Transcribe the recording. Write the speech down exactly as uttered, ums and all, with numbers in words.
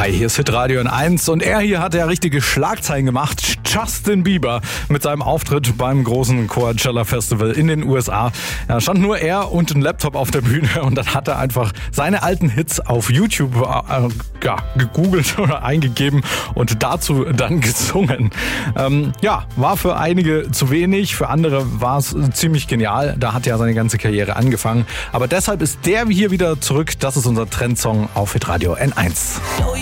Hi, hier ist Hitradio N eins und er hier hat ja richtige Schlagzeilen gemacht. Justin Bieber mit seinem Auftritt beim großen Coachella Festival in den U S A. Da stand nur er und ein Laptop auf der Bühne und dann hat er einfach seine alten Hits auf YouTube äh, ja, gegoogelt oder eingegeben und dazu dann gesungen. Ähm, ja, war für einige zu wenig, für andere war es ziemlich genial. Da hat ja seine ganze Karriere angefangen. Aber deshalb ist der hier wieder zurück. Das ist unser Trendsong auf Hitradio N eins.